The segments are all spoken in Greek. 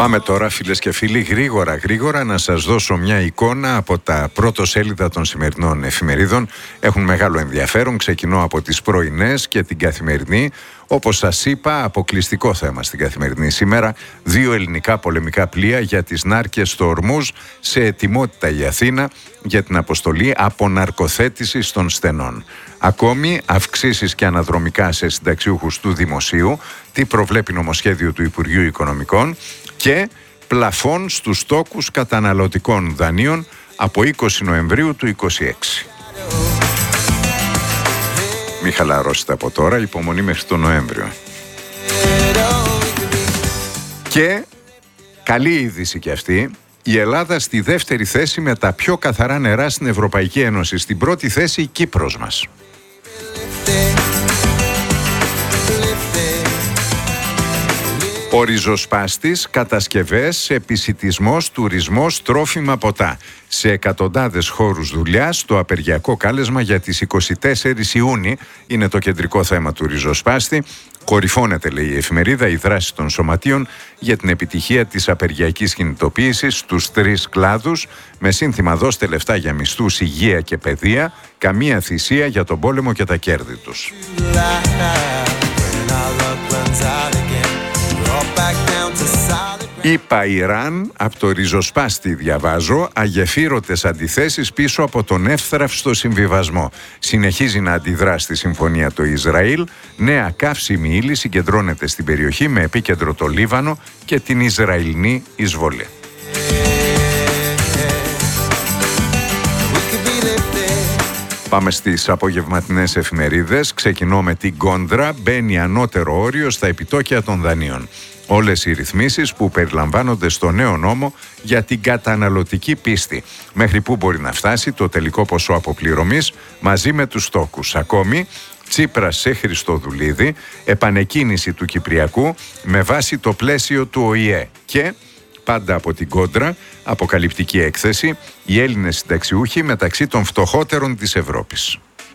Πάμε τώρα, φίλες και φίλοι, γρήγορα να σας δώσω μια εικόνα από τα πρωτοσέλιδα των σημερινών εφημερίδων. Έχουν μεγάλο ενδιαφέρον. Ξεκινώ από τις πρωινές και την Καθημερινή. Όπως σας είπα, αποκλειστικό θέμα στην Καθημερινή σήμερα. 2 ελληνικά πολεμικά πλοία για τις νάρκες στο Ορμούζ, σε ετοιμότητα η Αθήνα για την αποστολή αποναρκοθέτησης των στενών. Ακόμη, αυξήσεις και αναδρομικά σε συνταξιούχους του Δημοσίου, τι προβλέπει νομοσχέδιο του Υπουργείου Οικονομικών, και πλαφών στους τόκους καταναλωτικών δανείων από 20 Νοεμβρίου του 2026. Μη χαλαρώσετε από τώρα, υπομονή μέχρι τον Νοέμβριο. Και καλή είδηση κι αυτή, η Ελλάδα στη δεύτερη θέση με τα πιο καθαρά νερά στην Ευρωπαϊκή Ένωση. Στην πρώτη θέση η Κύπρος μας. Ο ριζοσπάστης, κατασκευές, επισιτισμός, τουρισμός, τρόφιμα, ποτά. Σε εκατοντάδες χώρους δουλειάς, το απεργιακό κάλεσμα για τις 24 Ιούνιου είναι το κεντρικό θέμα του ριζοσπάστη. Κορυφώνεται, λέει η εφημερίδα, η δράση των σωματείων για την επιτυχία της απεργιακής κινητοποίησης στους 3 κλάδους, με σύνθημα «Δώστε λεφτά για μισθούς, υγεία και παιδεία, καμία θυσία για τον πόλεμο και τα κέρδη τους». Είπα Ιράν, από το ριζοσπάστη διαβάζω, αγεφύρωτες αντιθέσεις πίσω από τον εύθραυστο συμβιβασμό. Συνεχίζει να αντιδρά στη συμφωνία το Ισραήλ. Νέα καύσιμη ύλη συγκεντρώνεται στην περιοχή με επίκεντρο το Λίβανο και την Ισραηλινή εισβολή. Πάμε στις απογευματινές εφημερίδες. Ξεκινώ με την Κόντρα. Μπαίνει ανώτερο όριο στα επιτόκια των δανείων. Όλες οι ρυθμίσεις που περιλαμβάνονται στο νέο νόμο για την καταναλωτική πίστη. Μέχρι πού μπορεί να φτάσει το τελικό ποσό αποπληρωμής μαζί με τους τόκους. Ακόμη, Τσίπρας σε Χριστοδουλίδη, επανεκκίνηση του Κυπριακού με βάση το πλαίσιο του ΟΗΕ. Και πάντα από την Κόντρα, αποκαλυπτική έκθεση, οι Έλληνες συνταξιούχοι μεταξύ των φτωχότερων της Ευρώπης.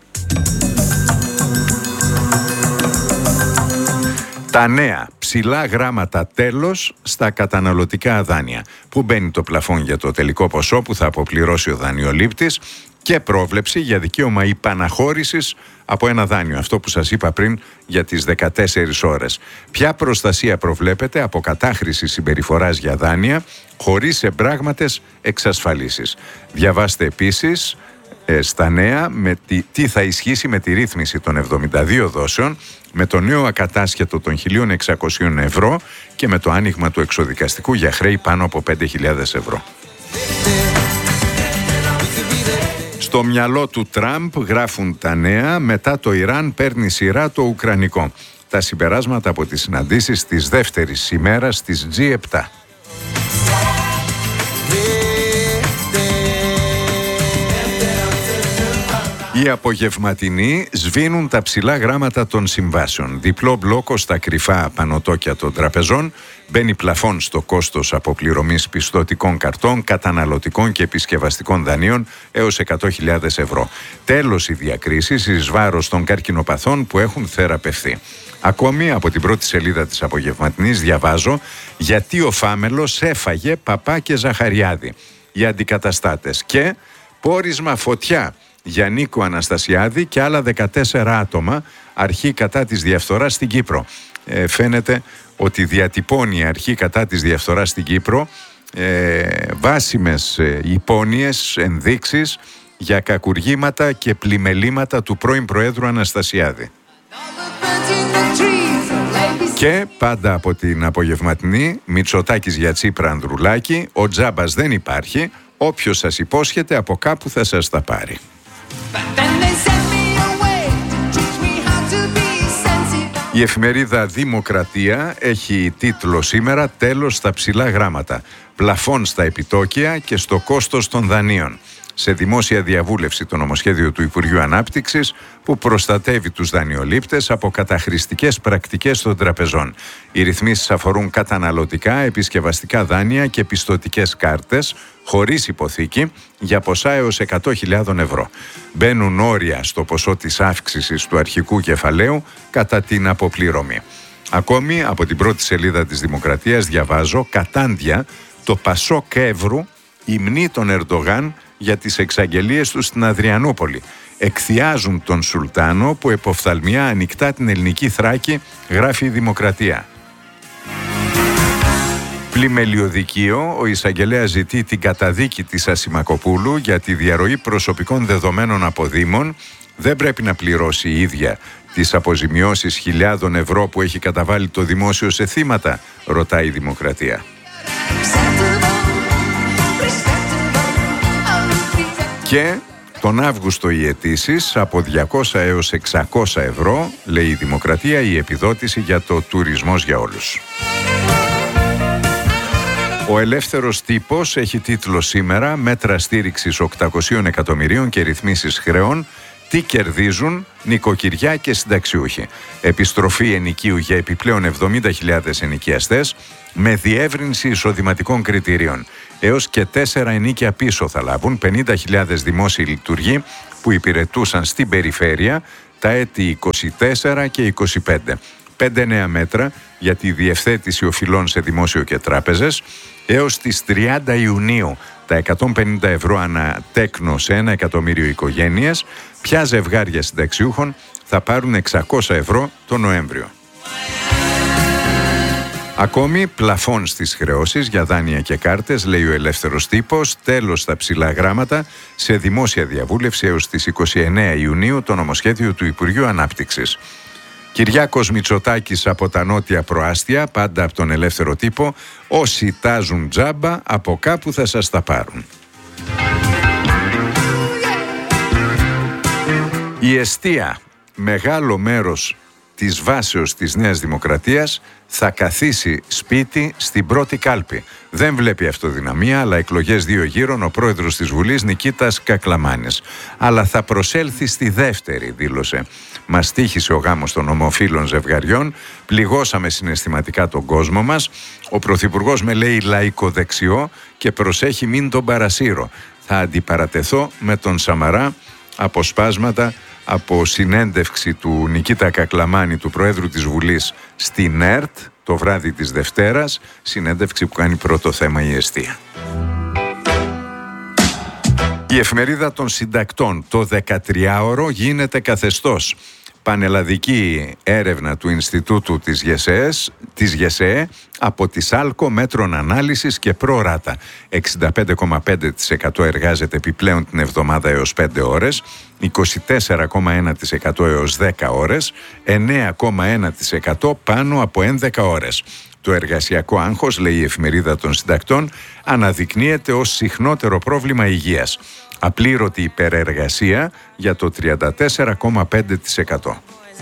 Τα νέα ψηλά γράμματα τέλος στα καταναλωτικά δάνεια. Πού μπαίνει το πλαφόν για το τελικό ποσό που θα αποπληρώσει ο δανειολήπτης, και πρόβλεψη για δικαίωμα υπαναχώρησης από ένα δάνειο. Αυτό που σας είπα πριν για τις 14 ώρες. Ποια προστασία προβλέπεται από κατάχρηση συμπεριφοράς για δάνεια χωρίς εμπράγματες εξασφαλίσεις. Διαβάστε επίσης στα νέα τι θα ισχύσει με τη ρύθμιση των 72 δόσεων, με το νέο ακατάσχετο των 1.600 ευρώ και με το άνοιγμα του εξοδικαστικού για χρέη πάνω από 5.000 ευρώ. Στο μυαλό του Τραμπ, γράφουν τα νέα, μετά το Ιράν παίρνει σειρά το Ουκρανικό. Τα συμπεράσματα από τις συναντήσεις της δεύτερης ημέρας της G7. Οι απογευματινοί σβήνουν τα ψηλά γράμματα των συμβάσεων. Διπλό μπλόκο στα κρυφά πανωτόκια των τραπεζών. Μπαίνει πλαφόν στο κόστος αποπληρωμής πιστωτικών καρτών, καταναλωτικών και επισκευαστικών δανείων έως 100.000 ευρώ. Τέλος οι διακρίσεις εις βάρος των καρκινοπαθών που έχουν θεραπευθεί. Ακόμη από την πρώτη σελίδα της απογευματινής διαβάζω γιατί ο Φάμελος έφαγε Παπά και Ζαχαριάδη. Οι αντικαταστάτες. Και πόρισμα φωτιά για Νίκο Αναστασιάδη και άλλα 14 άτομα, αρχή κατά της διαφθοράς στην Κύπρο. Φαίνεται ότι διατυπώνει η αρχή κατά της διαφθοράς στην Κύπρο βάσιμες υπόνοιες ενδείξεις για κακουργήματα και πλημελήματα του πρώην Προέδρου Αναστασιάδη. Και πάντα από την απογευματινή, Μητσοτάκης για Τσίπρα Ανδρουλάκη, ο τζάμπας δεν υπάρχει, όποιος σας υπόσχεται από κάπου θα σας τα πάρει. Η εφημερίδα Δημοκρατία έχει τίτλο σήμερα «Τέλος στα ψηλά γράμματα. Πλαφών στα επιτόκια και στο κόστος των δανείων». Σε δημόσια διαβούλευση το νομοσχέδιο του Υπουργείου Ανάπτυξης που προστατεύει τους δανειολήπτες από καταχρηστικές πρακτικές των τραπεζών. Οι ρυθμίσεις αφορούν καταναλωτικά, επισκευαστικά δάνεια και πιστωτικές κάρτες χωρίς υποθήκη για ποσά έως 100.000 ευρώ. Μπαίνουν όρια στο ποσό της αύξησης του αρχικού κεφαλαίου κατά την αποπληρωμή. Ακόμη από την πρώτη σελίδα της Δημοκρατίας διαβάζω κατάντια το Πασόκ Εύρου υμνεί τον Ερντογάν για τις εξαγγελίες του στην Αδριανούπολη. Εκθιάζουν τον Σουλτάνο που εποφθαλμιά ανοιχτά την ελληνική Θράκη, γράφει η Δημοκρατία. Πλημελιωδικείο, ο εισαγγελέας ζητεί την καταδίκη της Ασημακοπούλου για τη διαρροή προσωπικών δεδομένων από Δήμων. Δεν πρέπει να πληρώσει η ίδια τις αποζημιώσεις χιλιάδων ευρώ που έχει καταβάλει το δημόσιο σε θύματα, ρωτάει η Δημοκρατία. Και τον Αύγουστο οι αιτήσεις από 200 έως 600 ευρώ, λέει η Δημοκρατία, η επιδότηση για το τουρισμός για όλους. Ο Ελεύθερος Τύπος έχει τίτλο σήμερα «Μέτρα στήριξης 800 εκατομμυρίων και ρυθμίσεις χρεών. Τι κερδίζουν νοικοκυριά και συνταξιούχοι». Επιστροφή ενοικίου για επιπλέον 70.000 ενοικιαστές με διεύρυνση εισοδηματικών κριτηρίων. Έως και 4 ενοίκια πίσω θα λάβουν 50.000 δημόσιοι λειτουργοί που υπηρετούσαν στην περιφέρεια τα έτη 24 και 25. 5 νέα μέτρα για τη διευθέτηση οφειλών σε δημόσιο και τράπεζες. Έως τις 30 Ιουνίου τα 150 ευρώ ανά τέκνο σε 1 εκατομμύριο οικογένειες. Ποια ζευγάρια συνταξιούχων θα πάρουν 600 ευρώ το Νοέμβριο. Ακόμη πλαφών στις χρεώσεις για δάνεια και κάρτες, λέει ο Ελεύθερος Τύπος, τέλος στα ψηλά γράμματα σε δημόσια διαβούλευση έως τις 29 Ιουνίου το νομοσχέδιο του Υπουργείου Ανάπτυξης. Κυριάκος Μητσοτάκης από τα νότια προάστια, πάντα από τον Ελεύθερο Τύπο, όσοι τάζουν τζάμπα από κάπου θα σας τα πάρουν. Η εστία, μεγάλο μέρος της βάσεως της Νέας Δημοκρατίας, θα καθίσει σπίτι στην πρώτη κάλπη. Δεν βλέπει αυτοδυναμία, αλλά εκλογές 2 γύρων ο πρόεδρος της Βουλής Νικήτας Κακλαμάνης. Αλλά θα προσέλθει στη δεύτερη, δήλωσε. Μας τύχησε ο γάμος των ομοφύλων ζευγαριών, πληγώσαμε συναισθηματικά τον κόσμο μας. Ο πρωθυπουργός με λέει λαϊκοδεξιό και προσέχει μην τον παρασύρω. Θα αντιπαρατεθώ με τον Σαμαρά. Αποσπάσματα από συνέντευξη του Νικήτα Κακλαμάνη, του Προέδρου της Βουλής, στην ΕΡΤ το βράδυ της Δευτέρας, συνέντευξη που κάνει πρώτο θέμα η εστία. Η εφημερίδα των συντακτών, το 13ωρο γίνεται καθεστώς. Πανελλαδική έρευνα του Ινστιτούτου της ΓΕΣΕΕ από τη ΣΑΛΚΟ μέτρων ανάλυσης και προράτα. 65,5% εργάζεται επιπλέον την εβδομάδα έως 5 ώρες, 24,1% έως 10 ώρες, 9,1% πάνω από 11 ώρες. Το εργασιακό άγχος, λέει η εφημερίδα των συντακτών, αναδεικνύεται ως συχνότερο πρόβλημα υγείας. Απλήρωτη υπερεργασία για το 34,5%.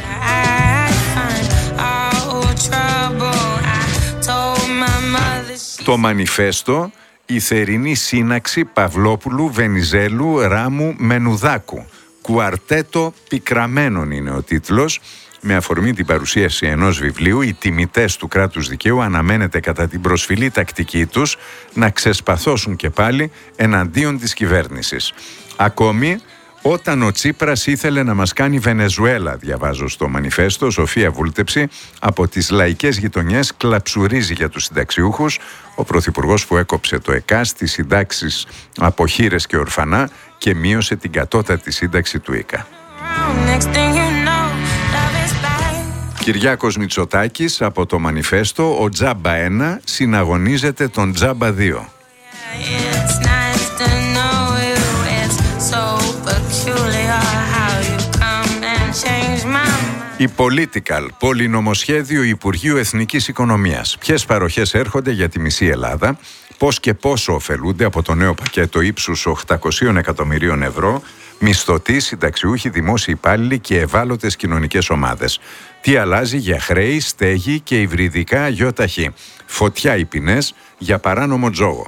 Το μανιφέστο, η θερινή σύναξη Παυλόπουλου, Βενιζέλου, Ράμου, Μενουδάκου. Κουαρτέτο πικραμένων είναι ο τίτλος. Με αφορμή την παρουσίαση ενός βιβλίου, οι τιμητές του κράτους δικαίου αναμένεται κατά την προσφυλή τακτική τους να ξεσπαθώσουν και πάλι εναντίον της κυβέρνησης. Ακόμη, όταν ο Τσίπρας ήθελε να μας κάνει Βενεζουέλα, διαβάζω στο μανιφέστο, Σοφία Βούλτεψη, από τις λαϊκές γειτονιές κλαψουρίζει για τους συνταξιούχους, ο πρωθυπουργός που έκοψε το ΕΚΑ στις συντάξεις από χήρες και ορφανά και μείωσε την κατώτατη σύνταξη του ΙΚΑ. Κυριάκος Μητσοτάκης από το μανιφέστο, ο Τζάμπα 1 συναγωνίζεται τον Τζάμπα 2. Η Political, πολυνομοσχέδιο Υπουργείου Εθνικής Οικονομίας. Ποιες παροχές έρχονται για τη μισή Ελλάδα, πώς και πόσο ωφελούνται από το νέο πακέτο ύψους 800 εκατομμυρίων ευρώ, μισθωτοί, συνταξιούχοι, δημόσιοι υπάλληλοι και ευάλωτες κοινωνικές ομάδες. Τι αλλάζει για χρέη, στέγη και υβριδικά ΙΟΤΑΧΗ. Φωτιά οι ποινές για παράνομο τζόγο.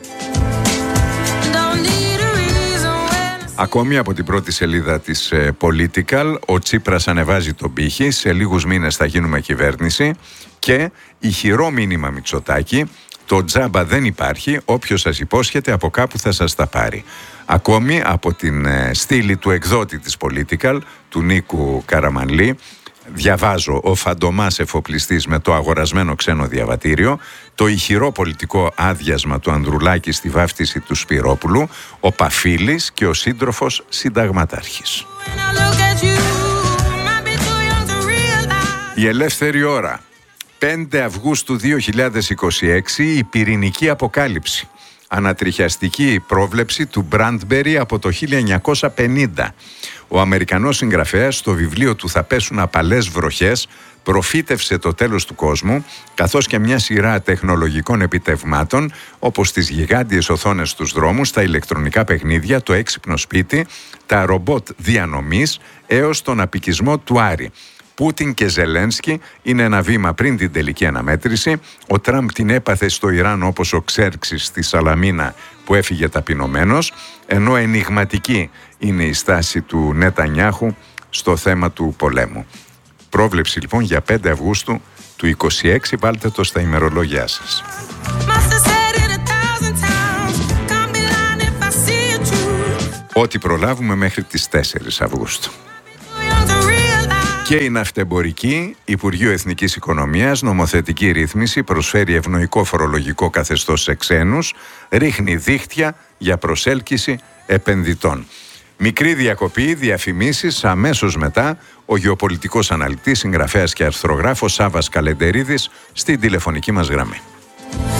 Ακόμη από την πρώτη σελίδα της Political, ο Τσίπρας ανεβάζει τον πύχη, σε λίγους μήνες θα γίνουμε κυβέρνηση, και ηχηρό μήνυμα Μητσοτάκη, το τζάμπα δεν υπάρχει, όποιος σας υπόσχεται από κάπου θα σας τα πάρει. Ακόμη από την στήλη του εκδότη της Political, του Νίκου Καραμανλή, Διαβάζω, ο Φαντομάς εφοπλιστής με το αγορασμένο ξένο διαβατήριο, το ηχηρό πολιτικό άδειασμα του Ανδρουλάκη στη βάφτιση του Σπυρόπουλου, ο Παφίλης και ο σύντροφος συνταγματάρχης. Η ελεύθερη ώρα. 5 Αυγούστου 2026, η πυρηνική αποκάλυψη. Ανατριχιαστική πρόβλεψη του Μπραντμπερι από το 1950. Ο Αμερικανός συγγραφέας στο βιβλίο του «Θα πέσουν απαλές βροχές» προφήτευσε το τέλος του κόσμου, καθώς και μια σειρά τεχνολογικών επιτευγμάτων, όπως τις γιγάντιες οθόνες στους δρόμους, τα ηλεκτρονικά παιχνίδια, το έξυπνο σπίτι, τα ρομπότ διανομής, έως τον απικισμό του Άρη. Πούτιν και Ζελένσκι είναι ένα βήμα πριν την τελική αναμέτρηση. Ο Τραμπ την έπαθε στο Ιράν όπως ο Ξέρξης στη Σαλαμίνα που έφυγε ταπεινωμένος, ενώ ενιγματική είναι η στάση του Νετανιάχου στο θέμα του πολέμου. Πρόβλεψη λοιπόν για 5 Αυγούστου του 26, βάλτε το στα ημερολόγια σας. Ό,τι προλάβουμε μέχρι τις 4 Αυγούστου. Και η ναυτεμπορική, Υπουργείο Εθνικής Οικονομίας, νομοθετική ρύθμιση, προσφέρει ευνοϊκό φορολογικό καθεστώς σε ξένους, ρίχνει δίχτυα για προσέλκυση επενδυτών. Μικρή διακοπή, διαφημίσεις, αμέσως μετά ο γεωπολιτικός αναλυτής, συγγραφέας και αρθρογράφος Σάββας Καλεντερίδης στην τηλεφωνική μας γραμμή.